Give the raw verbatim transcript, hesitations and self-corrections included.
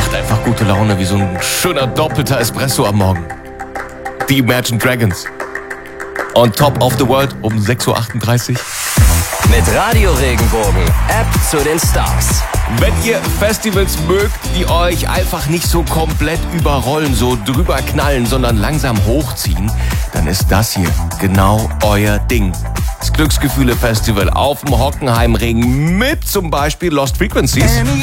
Macht einfach gute Laune, wie so ein schöner doppelter Espresso am Morgen. Die Imagine Dragons. On Top of the World um sechs Uhr achtunddreißig. Mit Radio Regenbogen, App zu den Stars. Wenn ihr Festivals mögt, die euch einfach nicht so komplett überrollen, so drüber knallen, sondern langsam hochziehen, dann ist das hier genau euer Ding. Das Glücksgefühle-Festival auf dem Hockenheimring mit zum Beispiel Lost Frequencies.